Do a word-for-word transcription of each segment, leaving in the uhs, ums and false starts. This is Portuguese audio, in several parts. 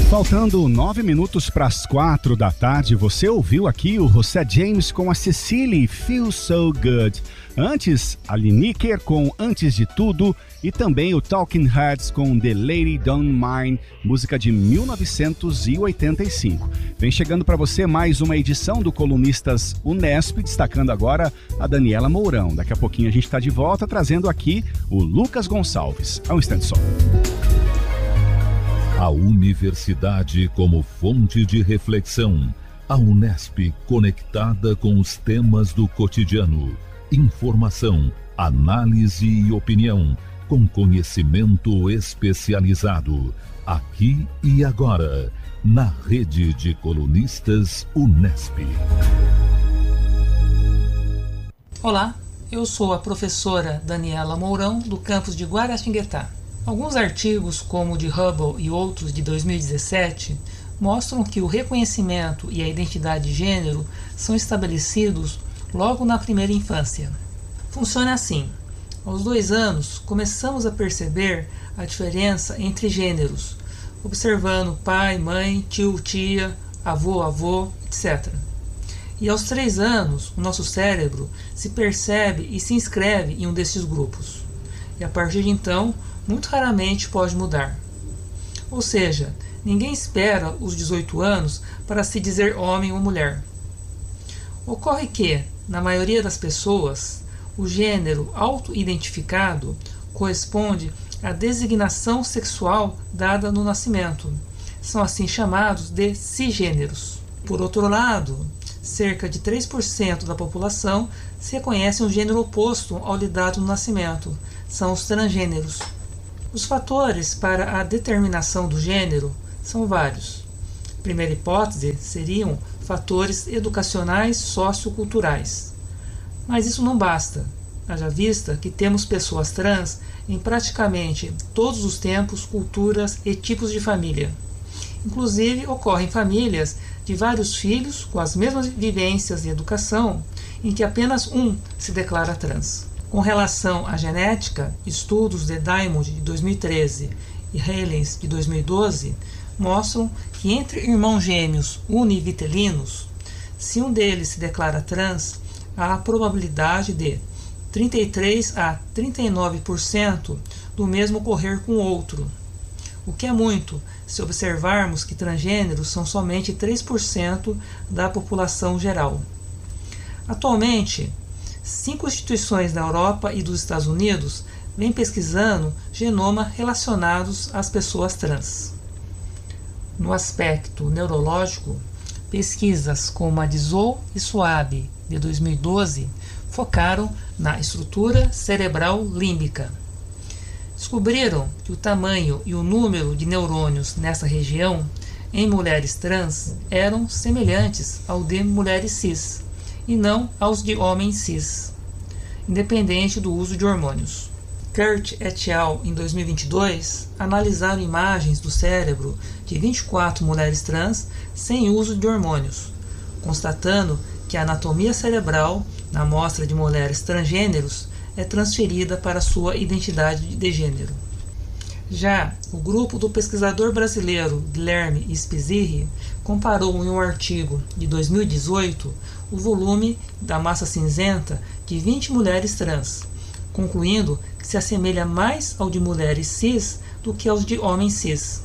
Faltando nove minutos para as quatro da tarde, você ouviu aqui o José James com a Cecily, Feel So Good. Antes, a Lineker com Antes de Tudo e também o Talking Heads com The Lady Don't Mind, música de mil novecentos e oitenta e cinco. Vem chegando para você mais uma edição do Colunistas Unesp, destacando agora a Daniela Mourão. Daqui a pouquinho a gente está de volta trazendo aqui o Lucas Gonçalves. Há um instante só. A universidade como fonte de reflexão. A Unesp conectada com os temas do cotidiano. Informação, análise e opinião, com conhecimento especializado. Aqui e agora, na rede de colunistas Unesp. Olá, eu sou a professora Daniela Mourão, do campus de Guaratinguetá. Alguns artigos, como o de Hubble e outros de dois mil e dezessete, mostram que o reconhecimento e a identidade de gênero são estabelecidos logo na primeira infância. Funciona assim: aos dois anos, começamos a perceber a diferença entre gêneros, observando pai, mãe, tio, tia, avô, avô, etcétera. E aos três anos, o nosso cérebro se percebe e se inscreve em um desses grupos. E a partir de então, muito raramente pode mudar. Ou seja, ninguém espera os dezoito anos para se dizer homem ou mulher. Ocorre que, na maioria das pessoas, o gênero auto-identificado corresponde à designação sexual dada no nascimento. São assim chamados de cisgêneros. Por outro lado, cerca de três por cento da população se reconhece um gênero oposto ao lhe dado no nascimento. São os transgêneros. Os fatores para a determinação do gênero são vários. A primeira hipótese seriam fatores educacionais socioculturais. Mas isso não basta, haja vista que temos pessoas trans em praticamente todos os tempos, culturas e tipos de família. Inclusive, ocorrem famílias de vários filhos com as mesmas vivências e educação, em que apenas um se declara trans. Com relação à genética, estudos de Diamond de dois mil e treze e Helens de dois mil e doze mostram que entre irmãos gêmeos univitelinos, se um deles se declara trans, há a probabilidade de trinta e três a trinta e nove por cento do mesmo ocorrer com o outro, o que é muito se observarmos que transgêneros são somente três por cento da população geral. Atualmente, cinco instituições da Europa e dos Estados Unidos vêm pesquisando genoma relacionados às pessoas trans. No aspecto neurológico, pesquisas como a de Zou e Schwab, de dois mil e doze, focaram na estrutura cerebral límbica. Descobriram que o tamanho e o número de neurônios nessa região, em mulheres trans, eram semelhantes ao de mulheres cis, e não aos de homens cis, independente do uso de hormônios. Kurt et al., em dois mil e vinte e dois, analisaram imagens do cérebro de vinte e quatro mulheres trans sem uso de hormônios, constatando que a anatomia cerebral na amostra de mulheres transgêneros é transferida para sua identidade de gênero. Já o grupo do pesquisador brasileiro Guilherme Spizirri comparou em um artigo de dois mil e dezoito o volume da massa cinzenta de vinte mulheres trans, concluindo que se assemelha mais ao de mulheres cis do que aos de homens cis.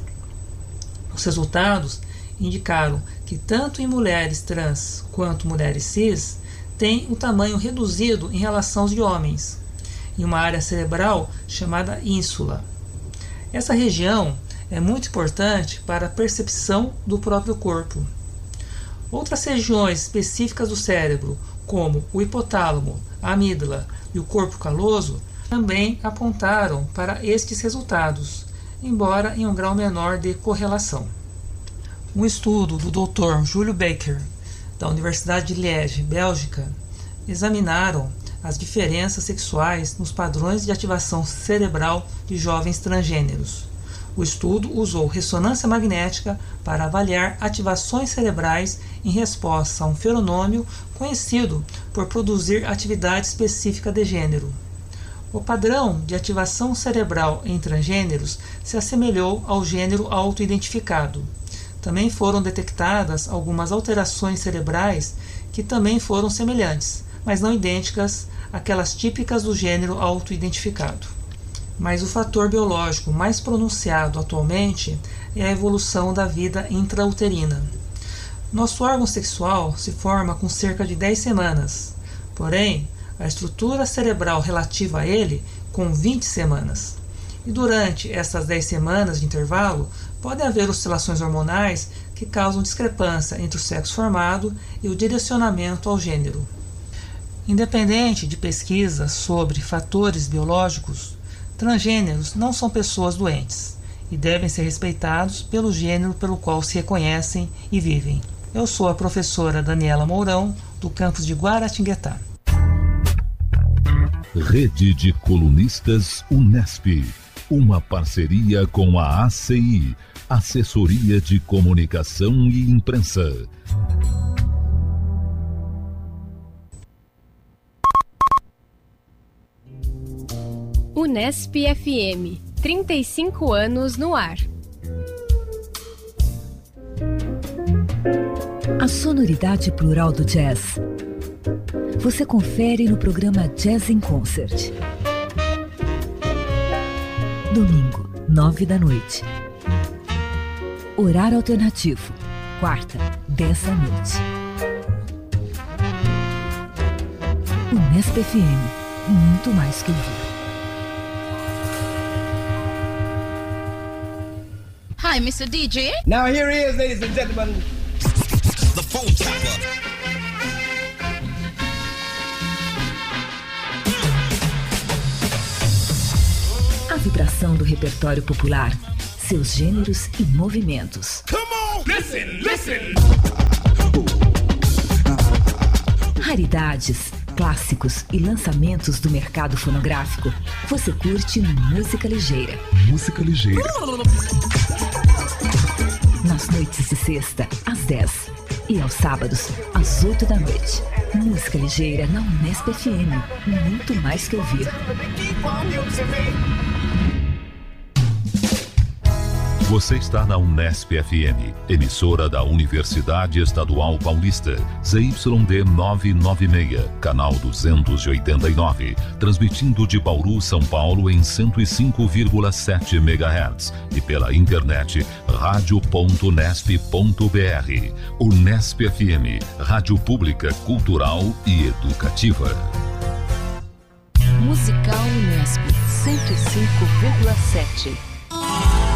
Os resultados indicaram que tanto em mulheres trans quanto mulheres cis têm um tamanho reduzido em relação aos de homens, em uma área cerebral chamada ínsula. Essa região é muito importante para a percepção do próprio corpo. Outras regiões específicas do cérebro, como o hipotálamo, a amígdala e o corpo caloso, também apontaram para estes resultados, embora em um grau menor de correlação. Um estudo do doutor Júlio Baker, da Universidade de Liège, Bélgica, examinaram as diferenças sexuais nos padrões de ativação cerebral de jovens transgêneros. O estudo usou ressonância magnética para avaliar ativações cerebrais em resposta a um feronômio conhecido por produzir atividade específica de gênero. O padrão de ativação cerebral em transgêneros se assemelhou ao gênero auto-identificado, também foram detectadas algumas alterações cerebrais que também foram semelhantes, mas não idênticas àquelas típicas do gênero auto-identificado. Mas o fator biológico mais pronunciado atualmente é a evolução da vida intrauterina. Nosso órgão sexual se forma com cerca de dez semanas, porém, a estrutura cerebral relativa a ele com vinte semanas. E durante essas dez semanas de intervalo, podem haver oscilações hormonais que causam discrepância entre o sexo formado e o direcionamento ao gênero. Independente de pesquisas sobre fatores biológicos, transgêneros não são pessoas doentes e devem ser respeitados pelo gênero pelo qual se reconhecem e vivem. Eu sou a professora Daniela Mourão, do campus de Guaratinguetá. Rede de Colunistas Unesp. Uma parceria com a A C I, Assessoria de Comunicação e Imprensa. Unesp F M, trinta e cinco anos no ar. A sonoridade plural do jazz você confere no programa Jazz in Concert. Domingo, nove da noite. Horário alternativo, quarta, dez da noite. Unesp F M, muito mais que ouvir. Hi, mister D J. Now here he is, ladies and gentlemen. The phone tapper. A vibração do repertório popular, seus gêneros e movimentos. Come on, listen, listen. Raridades, clássicos e lançamentos do mercado fonográfico. Você curte música ligeira. Música ligeira. Nas noites de sexta, às dez. E aos sábados, às oito da noite. Música ligeira na Unesp F M. Muito mais que ouvir. Você está na Unesp F M, emissora da Universidade Estadual Paulista, Z Y D novecentos e noventa e seis, canal duzentos e oitenta e nove, transmitindo de Bauru, São Paulo em cento e cinco vírgula sete megahertz e pela internet rádio ponto unesp ponto b r. Unesp F M, rádio pública, cultural e educativa. Musical Unesp, cento e cinco vírgula sete.